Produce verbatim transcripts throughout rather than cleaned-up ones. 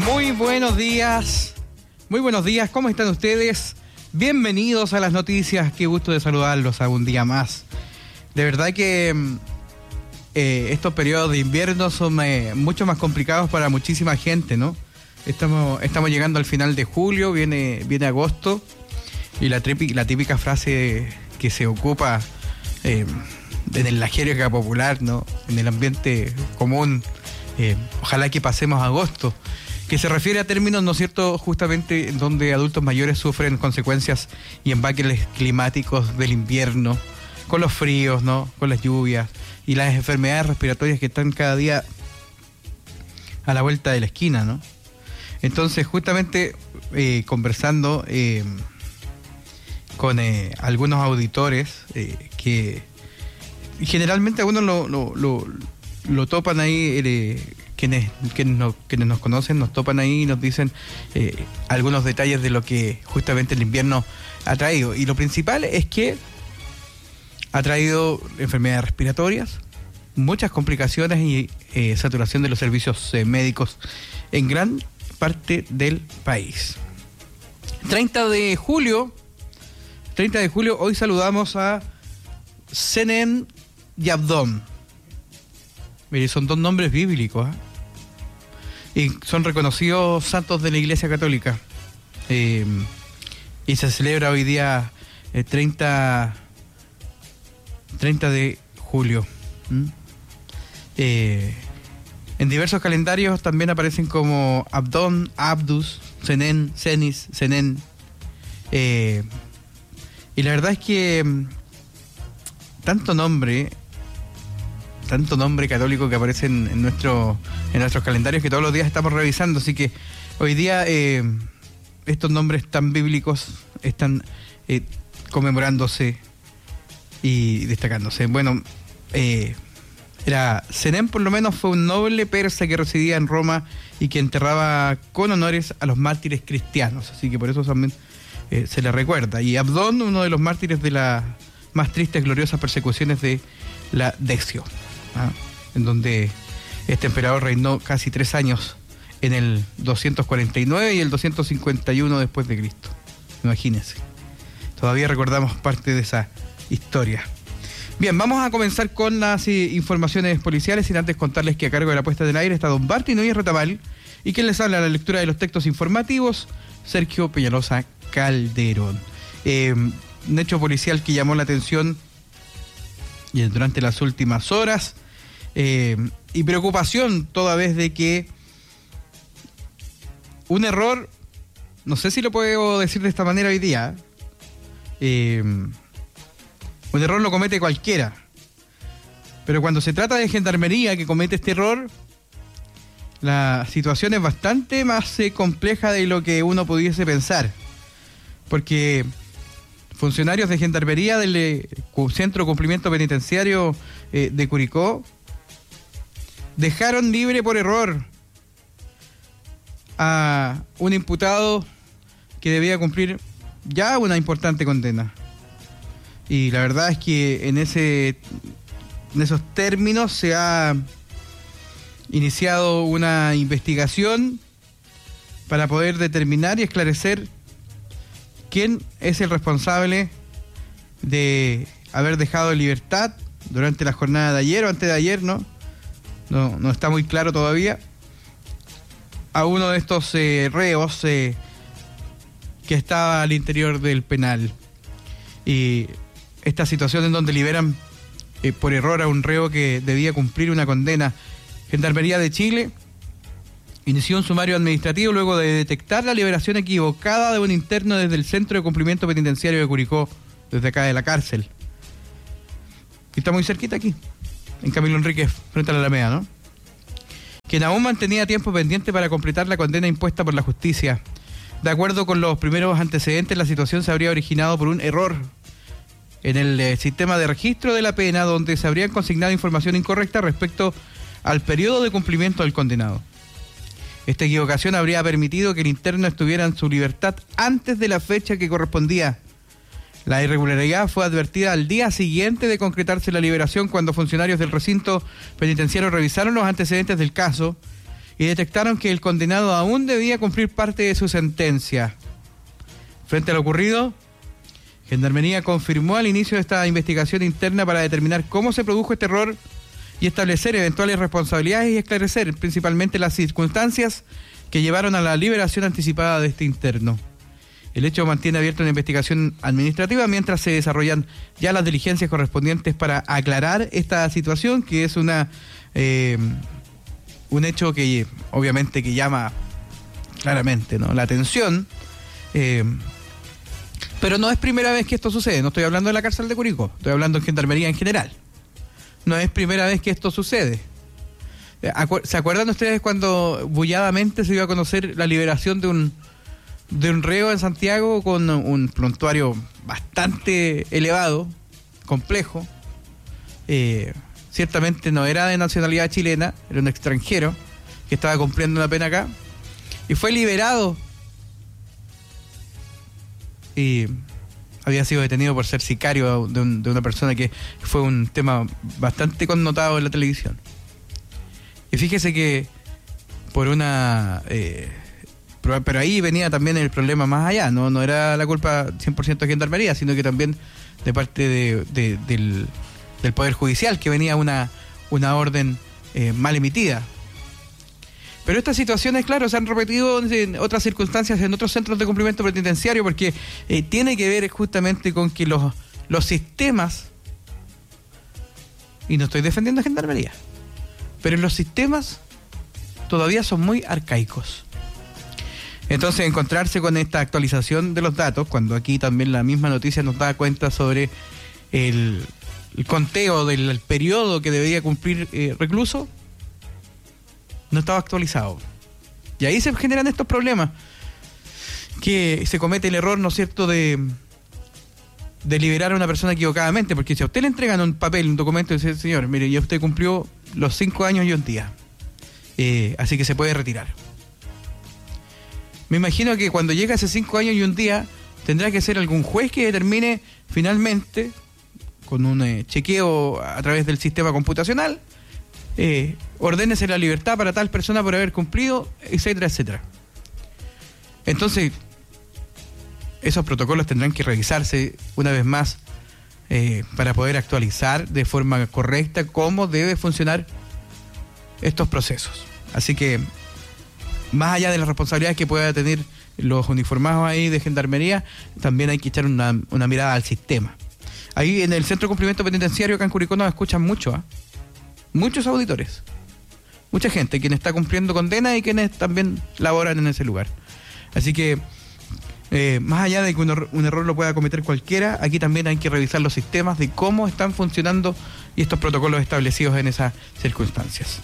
Muy buenos días, muy buenos días, ¿cómo están ustedes? Bienvenidos a las noticias, qué gusto de saludarlos a un día más. De verdad que eh, estos periodos de invierno son eh, mucho más complicados para muchísima gente, ¿no? Estamos, estamos llegando al final de julio, viene, viene agosto, y la, tripi, la típica frase que se ocupa eh, en la jerga popular, ¿no? En el ambiente común, eh, ojalá que pasemos agosto, que se refiere a términos, ¿no es cierto?, justamente donde adultos mayores sufren consecuencias y embaques climáticos del invierno, con los fríos, ¿no?, con las lluvias y las enfermedades respiratorias que están cada día a la vuelta de la esquina, ¿no? Entonces, justamente eh, conversando eh, con eh, algunos auditores eh, que generalmente a uno lo, lo, lo, lo topan ahí, eh, quienes, quienes, nos, quienes nos conocen nos topan ahí y nos dicen eh, algunos detalles de lo que justamente el invierno ha traído. Y lo principal es que ha traído enfermedades respiratorias, muchas complicaciones y eh, saturación de los servicios eh, médicos en gran parte del país. treinta de julio, treinta de julio, hoy saludamos a Senen y Abdón. Mire, son dos nombres bíblicos, ¿eh? Y son reconocidos santos de la Iglesia Católica. Eh, y se celebra hoy día el treinta de julio. ¿Mm? Eh, en diversos calendarios también aparecen como Abdón, Abdus, Senen, Senis, Senen. Eh, y la verdad es que tanto nombre, tanto nombre católico que aparece en, en, nuestro, en nuestros calendarios que todos los días estamos revisando. Así que hoy día eh, estos nombres tan bíblicos están eh, conmemorándose y destacándose. Bueno, eh, era Senen, por lo menos, fue un noble persa que residía en Roma y que enterraba con honores a los mártires cristianos, así que por eso también eh, se le recuerda. Y Abdón, uno de los mártires de las más tristes, gloriosas persecuciones de la Decio, ¿ah? En donde este emperador reinó casi tres años, en el doscientos cuarenta y nueve y el doscientos cincuenta y uno después de Cristo. Imagínense, todavía recordamos parte de esa historia. Bien, vamos a comenzar con las eh, informaciones policiales, sin antes contarles que a cargo de la puesta del aire está don Barty Núñez Retamal, y quien les habla a la lectura de los textos informativos, Sergio Peñalosa Calderón. Eh, un hecho policial que llamó la atención y durante las últimas horas, eh, y preocupación toda vez de que un error, no sé si lo puedo decir de esta manera hoy día, eh, un error lo comete cualquiera, pero cuando se trata de gendarmería que comete este error, la situación es bastante más eh, compleja de lo que uno pudiese pensar, porque funcionarios de gendarmería del eh, Centro de Cumplimiento Penitenciario eh, de Curicó dejaron libre por error a un imputado que debía cumplir ya una importante condena. Y la verdad es que en ese en esos términos se ha iniciado una investigación para poder determinar y esclarecer quién es el responsable de haber dejado en libertad durante la jornada de ayer o antes de ayer, ¿no? No, no está muy claro todavía, a uno de estos eh, reos eh, que estaba al interior del penal. Y esta situación en donde liberan eh, por error a un reo que debía cumplir una condena. Gendarmería de Chile inició un sumario administrativo luego de detectar la liberación equivocada de un interno desde el Centro de Cumplimiento Penitenciario de Curicó, desde acá de la cárcel. Que está muy cerquita aquí, en Camilo Enríquez, frente a la Alameda, ¿no? Quien aún mantenía tiempo pendiente para completar la condena impuesta por la justicia. De acuerdo con los primeros antecedentes, la situación se habría originado por un error en el eh, sistema de registro de la pena, donde se habrían consignado información incorrecta respecto al periodo de cumplimiento del condenado. Esta equivocación habría permitido que el interno estuviera en su libertad antes de la fecha que correspondía. La irregularidad fue advertida al día siguiente de concretarse la liberación, cuando funcionarios del recinto penitenciario revisaron los antecedentes del caso y detectaron que el condenado aún debía cumplir parte de su sentencia. Frente a lo ocurrido, Gendarmería confirmó al inicio de esta investigación interna para determinar cómo se produjo este error y establecer eventuales responsabilidades y esclarecer principalmente las circunstancias que llevaron a la liberación anticipada de este interno. El hecho mantiene abierta una investigación administrativa mientras se desarrollan ya las diligencias correspondientes para aclarar esta situación, que es una eh, un hecho que obviamente que llama claramente, ¿no?, la atención. Eh, pero no es primera vez que esto sucede. No estoy hablando de la cárcel de Curicó, estoy hablando en Gendarmería en general. No es primera vez que esto sucede. ¿Se acuerdan ustedes cuando bulladamente se dio a conocer la liberación de un de un reo en Santiago con un prontuario bastante elevado, complejo? Eh, ciertamente no era de nacionalidad chilena, era un extranjero que estaba cumpliendo una pena acá y fue liberado y había sido detenido por ser sicario de, un, de una persona, que fue un tema bastante connotado en la televisión. Y fíjese que por una... Eh, pero, pero ahí venía también el problema más allá, no no era la culpa cien por ciento de Gendarmería, sino que también de parte de, de, del, del Poder Judicial, que venía una, una orden eh, mal emitida. Pero estas situaciones, claro, se han repetido en otras circunstancias, en otros centros de cumplimiento penitenciario, porque eh, tiene que ver justamente con que los, los sistemas, y no estoy defendiendo a Gendarmería, pero los sistemas todavía son muy arcaicos. Entonces, encontrarse con esta actualización de los datos, cuando aquí también la misma noticia nos da cuenta sobre el, el conteo del periodo que debería cumplir eh, recluso, no estaba actualizado. Y ahí se generan estos problemas, que se comete el error, ¿no es cierto?, de, de liberar a una persona equivocadamente, porque si a usted le entregan un papel, un documento, y dice, señor, mire, ya usted cumplió los cinco años y un día, eh, así que se puede retirar. Me imagino que cuando llega ese cinco años y un día, tendrá que ser algún juez que determine finalmente, con un eh, chequeo a través del sistema computacional, Eh, ordénese la libertad para tal persona por haber cumplido, etcétera, etcétera. Entonces, esos protocolos tendrán que revisarse una vez más eh, para poder actualizar de forma correcta cómo debe funcionar estos procesos. Así que, más allá de las responsabilidades que pueda tener los uniformados ahí de Gendarmería, también hay que echar una, una mirada al sistema. Ahí en el Centro de Cumplimiento Penitenciario, acá en Curicó, nos escuchan mucho, ¿ah? ¿eh? Muchos auditores, mucha gente, quien está cumpliendo condena y quienes también laboran en ese lugar. Así que, eh, más allá de que un, er- un error lo pueda cometer cualquiera, aquí también hay que revisar los sistemas de cómo están funcionando y estos protocolos establecidos en esas circunstancias.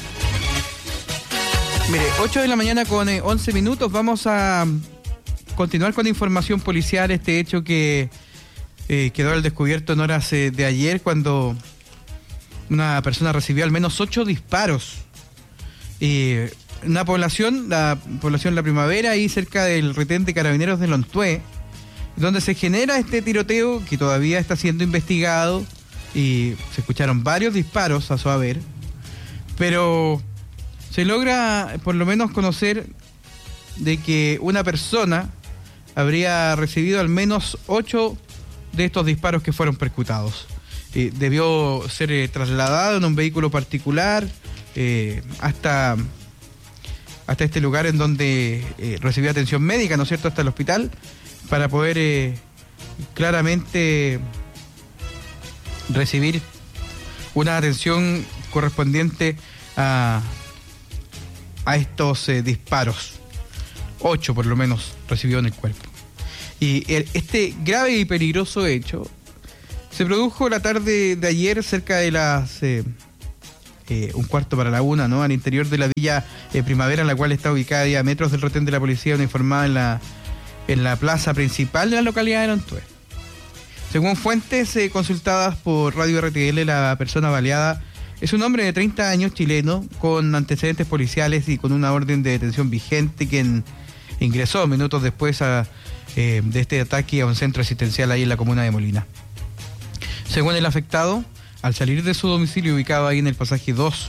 Mire, ocho de la mañana con eh, once minutos, vamos a continuar con información policial, este hecho que eh, quedó al descubierto en horas eh, de ayer, cuando una persona recibió al menos ocho disparos. Eh, una población, la población La Primavera, ahí cerca del retén de Carabineros de Lontué, donde se genera este tiroteo que todavía está siendo investigado, y se escucharon varios disparos a su haber, pero se logra por lo menos conocer de que una persona habría recibido al menos ocho de estos disparos que fueron percutados. Eh, debió ser eh, trasladado en un vehículo particular eh, hasta, hasta este lugar en donde eh, recibió atención médica, ¿no es cierto?, hasta el hospital, para poder eh, claramente recibir una atención correspondiente a, a estos eh, disparos. Ocho por lo menos recibió en el cuerpo. Y el, este grave y peligroso hecho se produjo la tarde de ayer, cerca de las eh, eh, un cuarto para la una, ¿no?, al interior de la Villa eh, Primavera, en la cual está ubicada a metros del retén de la policía uniformada en la, en la plaza principal de la localidad de Lontué. Según fuentes eh, consultadas por Radio R T L, la persona baleada es un hombre de treinta años, chileno, con antecedentes policiales y con una orden de detención vigente, quien ingresó minutos después a, eh, de este ataque a un centro asistencial ahí en la comuna de Molina. Según el afectado, al salir de su domicilio ubicado ahí en el pasaje dos,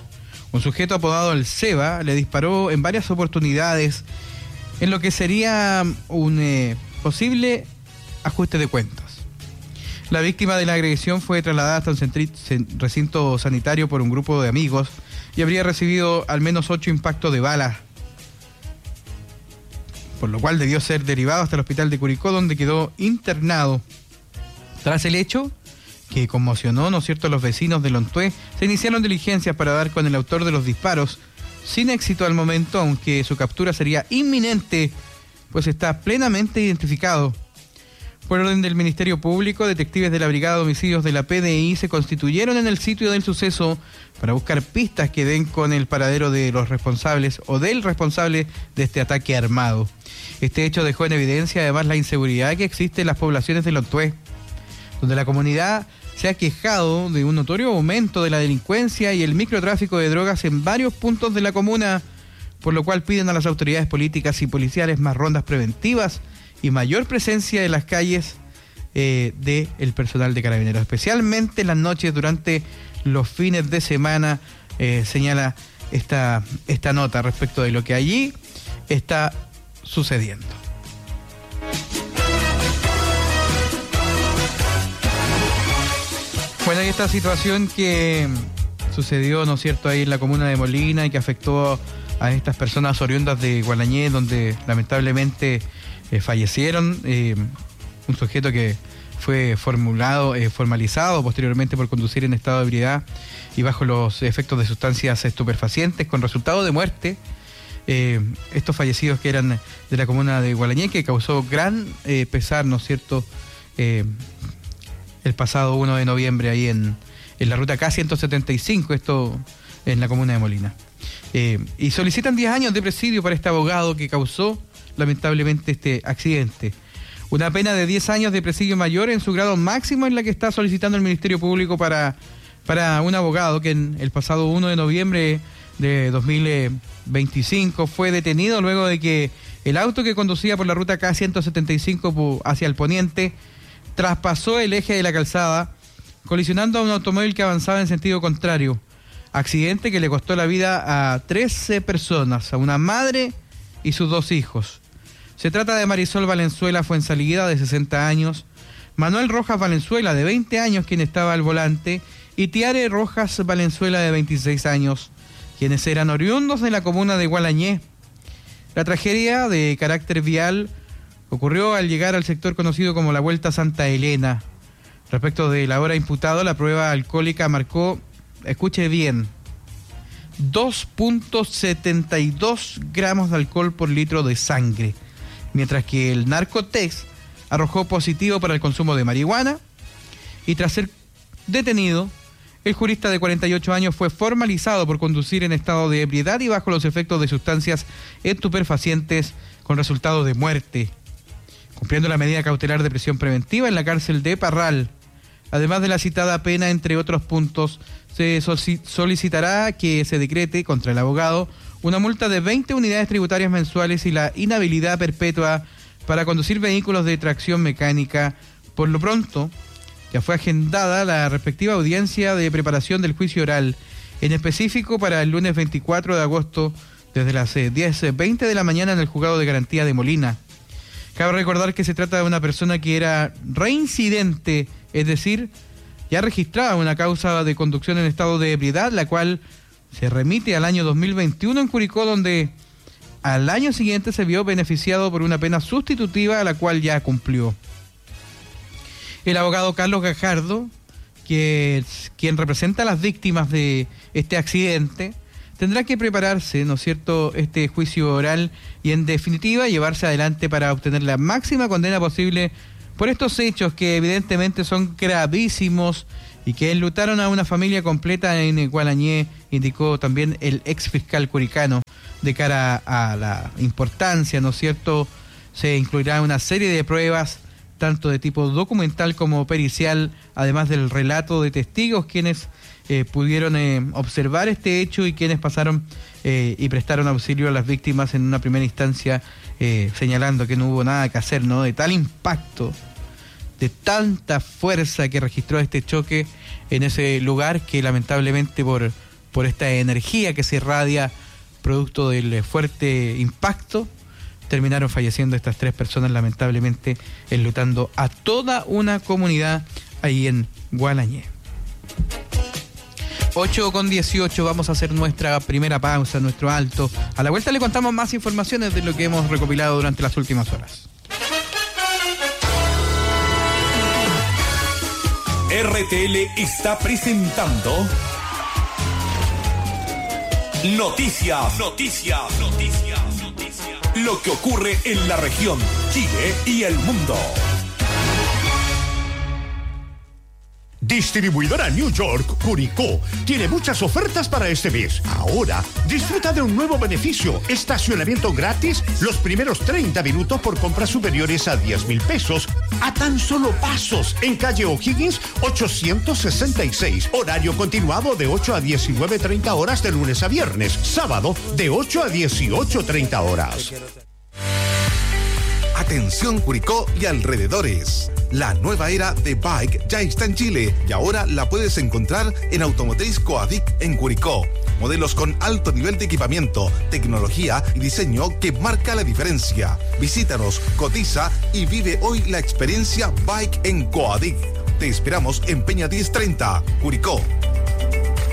Un sujeto apodado El Seba le disparó en varias oportunidades en lo que sería un eh, posible ajuste de cuentas. La víctima de la agresión fue trasladada hasta un centri- recinto sanitario por un grupo de amigos y habría recibido al menos ocho impactos de balas, por lo cual debió ser derivado hasta el hospital de Curicó, donde quedó internado. Tras el hecho, que conmocionó, ¿no es cierto?, a los vecinos de Lontué, se iniciaron diligencias para dar con el autor de los disparos, sin éxito al momento, aunque su captura sería inminente, pues está plenamente identificado. Por orden del Ministerio Público, detectives de la Brigada de Homicidios de la P D I se constituyeron en el sitio del suceso para buscar pistas que den con el paradero de los responsables o del responsable de este ataque armado. Este hecho dejó en evidencia además la inseguridad que existe en las poblaciones de Lontué, donde la comunidad se ha quejado de un notorio aumento de la delincuencia y el microtráfico de drogas en varios puntos de la comuna, por lo cual piden a las autoridades políticas y policiales más rondas preventivas y mayor presencia en las calles eh, del personal de Carabineros, especialmente en las noches durante los fines de semana, eh, señala esta, esta nota respecto de lo que allí está sucediendo. Bueno, hay esta situación que sucedió, ¿no es cierto?, ahí en la comuna de Molina y que afectó a estas personas oriundas de Gualañé, donde lamentablemente eh, fallecieron. Eh, un sujeto que fue formulado, eh, formalizado posteriormente por conducir en estado de ebriedad y bajo los efectos de sustancias estupefacientes con resultado de muerte. Eh, estos fallecidos que eran de la comuna de Gualañé, que causó gran eh, pesar, ¿no es cierto?, eh, el pasado uno de noviembre ahí en, en la ruta K ciento setenta y cinco, esto en la comuna de Molina. Eh, y solicitan diez años de presidio para este abogado que causó lamentablemente este accidente. Una pena de diez años de presidio mayor en su grado máximo en la que está solicitando el Ministerio Público para, para un abogado que en el pasado uno de noviembre de dos mil veinticinco fue detenido luego de que el auto que conducía por la ruta K ciento setenta y cinco hacia el poniente traspasó el eje de la calzada, colisionando a un automóvil que avanzaba en sentido contrario. Accidente que le costó la vida a trece personas, a una madre y sus dos hijos. Se trata de Marisol Valenzuela Fuensalida, de sesenta años, Manuel Rojas Valenzuela, de veinte años, quien estaba al volante, y Tiare Rojas Valenzuela, de veintiséis años, quienes eran oriundos de la comuna de Gualañé. La tragedia de carácter vial ocurrió al llegar al sector conocido como la Vuelta Santa Elena. Respecto de la hora imputado, la prueba alcohólica marcó, escuche bien, dos punto setenta y dos gramos de alcohol por litro de sangre, mientras que el narcotex arrojó positivo para el consumo de marihuana, y tras ser detenido, el jurista de cuarenta y ocho años fue formalizado por conducir en estado de ebriedad y bajo los efectos de sustancias estupefacientes con resultado de muerte, cumpliendo la medida cautelar de prisión preventiva en la cárcel de Parral. Además de la citada pena, entre otros puntos, se solicitará que se decrete contra el abogado una multa de veinte unidades tributarias mensuales y la inhabilidad perpetua para conducir vehículos de tracción mecánica. Por lo pronto, ya fue agendada la respectiva audiencia de preparación del juicio oral, en específico para el lunes veinticuatro de agosto, desde las diez veinte de la mañana en el juzgado de garantía de Molina. Cabe recordar que se trata de una persona que era reincidente, es decir, ya registraba una causa de conducción en estado de ebriedad, la cual se remite al año dos mil veintiuno en Curicó, donde al año siguiente se vio beneficiado por una pena sustitutiva a la cual ya cumplió. El abogado Carlos Gajardo, que es quien representa a las víctimas de este accidente, tendrá que prepararse, ¿no es cierto?, este juicio oral y en definitiva llevarse adelante para obtener la máxima condena posible por estos hechos que evidentemente son gravísimos y que enlutaron a una familia completa en Gualañé, indicó también el ex fiscal curicano. De cara a la importancia, ¿no es cierto?, se incluirá una serie de pruebas, tanto de tipo documental como pericial, además del relato de testigos quienes eh, pudieron eh, observar este hecho y quienes pasaron eh, y prestaron auxilio a las víctimas en una primera instancia, eh, señalando que no hubo nada que hacer, ¿no?, de tal impacto, de tanta fuerza que registró este choque en ese lugar, que lamentablemente por, por esta energía que se irradia producto del fuerte impacto, terminaron falleciendo estas tres personas, lamentablemente enlutando a toda una comunidad ahí en Gualañé. ocho con dieciocho, vamos a hacer nuestra primera pausa, nuestro alto. A la vuelta le contamos más informaciones de lo que hemos recopilado durante las últimas horas. R T L está presentando Noticias, Noticias, Noticias, Noticias. Lo que ocurre en la región, Chile y el mundo. Distribuidora New York, Curicó, tiene muchas ofertas para este mes. Ahora, disfruta de un nuevo beneficio, estacionamiento gratis los primeros treinta minutos por compras superiores a diez mil pesos, a tan solo pasos, en calle O'Higgins ochocientos sesenta y seis. Horario continuado de ocho a diecinueve treinta horas de lunes a viernes, sábado de ocho a dieciocho treinta horas. Atención Curicó y alrededores. La nueva era de Bike ya está en Chile y ahora la puedes encontrar en Automotriz Coadic en Curicó. Modelos con alto nivel de equipamiento, tecnología y diseño que marca la diferencia. Visítanos, cotiza y vive hoy la experiencia Bike en Coadic. Te esperamos en Peña diez treinta, Curicó.